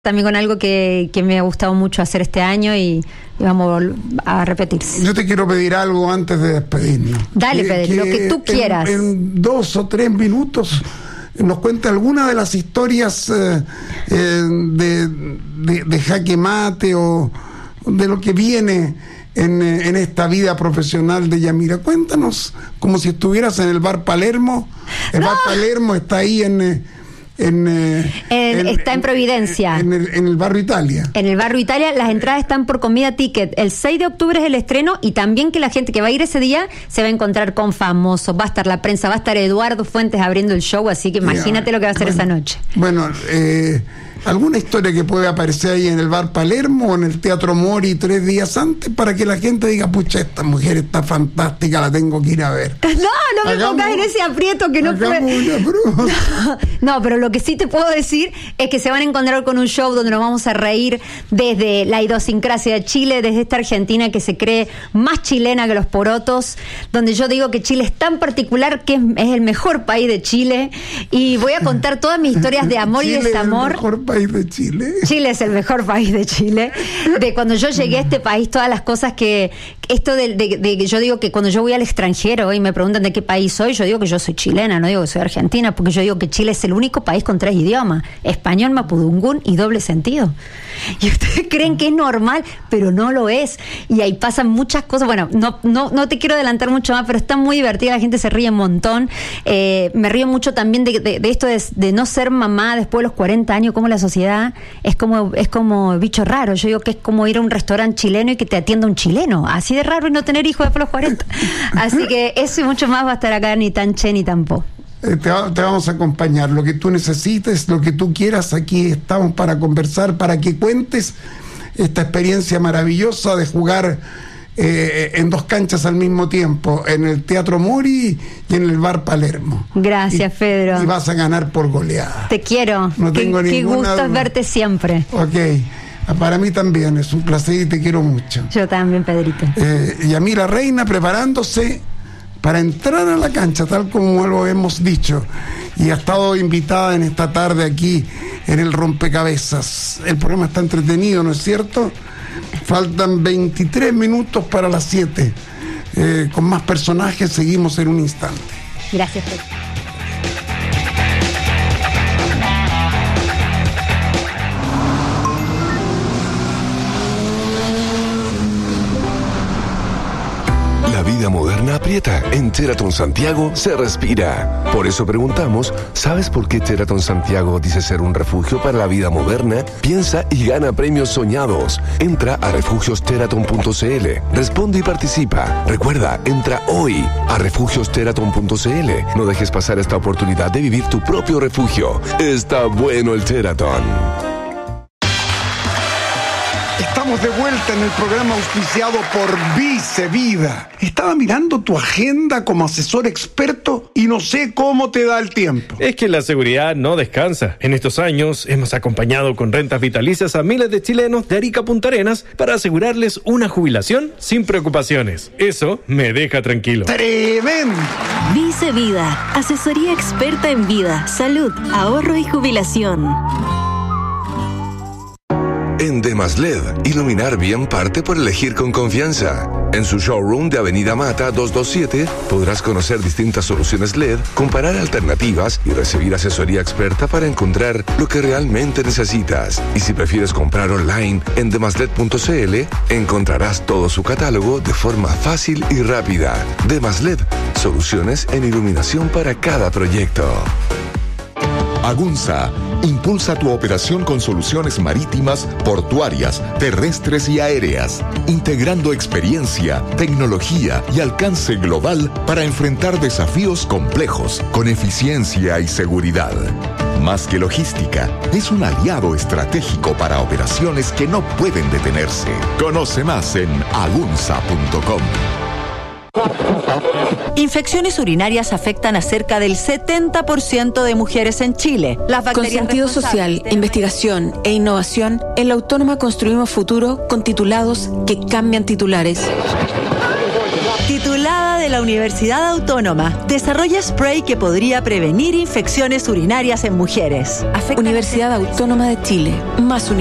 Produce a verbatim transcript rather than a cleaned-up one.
También con algo que, que me ha gustado mucho hacer este año y, y vamos a repetir. Yo te quiero pedir algo antes de despedirnos. Dale, que, Pedro, que lo que tú quieras. En, en dos o tres minutos nos cuente alguna de las historias eh, eh, de, de, de Jaque Mate o de lo que viene en, en esta vida profesional de Yamira. Cuéntanos como si estuvieras en el Bar Palermo. El ¡No! Bar Palermo está ahí en... En, eh, en, en, está en Providencia. En el, en el barrio Italia. En el barrio Italia, las entradas están por Comida Ticket. El seis de octubre es el estreno y también que la gente que va a ir ese día se va a encontrar con famosos, va a estar la prensa, va a estar Eduardo Fuentes abriendo el show, así que imagínate yeah. lo que va a hacer bueno, esa noche. Bueno, eh, ¿alguna historia que puede aparecer ahí en el Bar Palermo o en el Teatro Mori tres días antes para que la gente diga, pucha, esta mujer está fantástica, la tengo que ir a ver? No, no me hagamos, pongas en ese aprieto que no puede. No, no, pero lo que sí te puedo decir es que se van a encontrar con un show donde nos vamos a reír desde la idiosincrasia de Chile, desde esta Argentina que se cree más chilena que los porotos, donde yo digo que Chile es tan particular que es, es el mejor país de Chile, y voy a contar todas mis historias de amor Chile y desamor. Es el mejor país de Chile. Chile es el mejor país de Chile. De cuando yo llegué a este país, todas las cosas que esto de, de, de que yo digo que cuando yo voy al extranjero y me preguntan de qué país soy, yo digo que yo soy chilena, no digo que soy argentina, porque yo digo que Chile es el único país con tres idiomas: español, mapudungún y doble sentido. Y ustedes creen que es normal, pero no lo es. Y ahí pasan muchas cosas. Bueno, no, no, no te quiero adelantar mucho más, pero está muy divertida, la gente se ríe un montón. Eh, me río mucho también de, de, de esto de, de no ser mamá después de los cuarenta años, como la sociedad es como, es como bicho raro. Yo digo que es como ir a un restaurante chileno y que te atienda un chileno. Así de raro y no tener hijos después de los cuarenta. Así que eso y mucho más va a estar acá, ni tan che ni tan po. Te, te vamos a acompañar, lo que tú necesites, lo que tú quieras, aquí estamos para conversar, para que cuentes esta experiencia maravillosa de jugar eh, en dos canchas al mismo tiempo, en el Teatro Mori y en el Bar Palermo. Gracias, y, Pedro. Y vas a ganar por goleada. Te quiero. No qué, tengo qué gusto duda. es verte siempre. Ok. Para mí también es un placer y te quiero mucho. Yo también, Pedrito. Eh, Yamira Reina preparándose para entrar a la cancha, tal como lo hemos dicho, y ha estado invitada en esta tarde aquí en el Rompecabezas. El programa está entretenido, ¿no es cierto? Faltan veintitrés minutos para las siete. Eh, con más personajes seguimos en un instante. Gracias, Pedro. La vida moderna aprieta. En Sheraton Santiago se respira. Por eso preguntamos, ¿sabes por qué Sheraton Santiago dice ser un refugio para la vida moderna? Piensa y gana premios soñados. Entra a refugios sheraton punto c l. Responde y participa. Recuerda, entra hoy a refugios sheraton punto c l. No dejes pasar esta oportunidad de vivir tu propio refugio. Está bueno el Sheraton. Estamos de vuelta en el programa auspiciado por Vice Vida. Estaba mirando tu agenda como asesor experto y no sé cómo te da el tiempo. Es que la seguridad no descansa. En estos años hemos acompañado con rentas vitalicias a miles de chilenos de Arica a Punta Arenas para asegurarles una jubilación sin preocupaciones. Eso me deja tranquilo. ¡Tremendo! Vice Vida, asesoría experta en vida, salud, ahorro y jubilación. En Demas L E D, iluminar bien parte por elegir con confianza. En su showroom de Avenida Mata doscientos veintisiete podrás conocer distintas soluciones L E D, comparar alternativas y recibir asesoría experta para encontrar lo que realmente necesitas. Y si prefieres comprar online en demasled punto c l, encontrarás todo su catálogo de forma fácil y rápida. Demas L E D, soluciones en iluminación para cada proyecto. Agunza impulsa tu operación con soluciones marítimas, portuarias, terrestres y aéreas, integrando experiencia, tecnología y alcance global para enfrentar desafíos complejos con eficiencia y seguridad. Más que logística, es un aliado estratégico para operaciones que no pueden detenerse. Conoce más en agunza punto com. Infecciones urinarias afectan a cerca del setenta por ciento de mujeres en Chile. Las Con sentido social, investigación e innovación, en la Autónoma construimos futuro con titulados que cambian titulares. Titulados Titulada de la Universidad Autónoma, desarrolla spray que podría prevenir infecciones urinarias en mujeres. Universidad Autónoma de Chile. Más